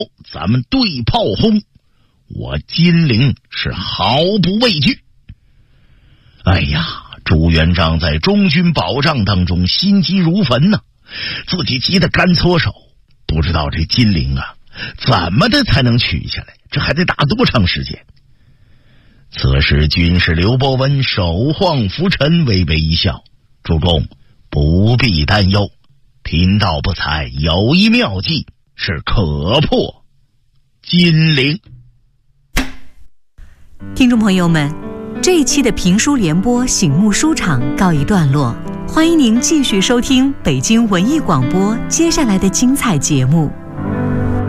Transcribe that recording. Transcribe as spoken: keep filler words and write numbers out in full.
咱们对炮轰，我金陵是毫不畏惧。哎呀，朱元璋在中军保障当中心急如焚呐、啊，自己急得干搓手，不知道这金陵啊怎么的才能取下来，这还得打多长时间。此时军师刘伯温手晃拂尘，微微一笑，主公不必担忧，贫道不才有一妙计，是可破金陵。 听众朋友们，这一期的评书联播醒目书场告一段落，欢迎您继续收听北京文艺广播接下来的精彩节目。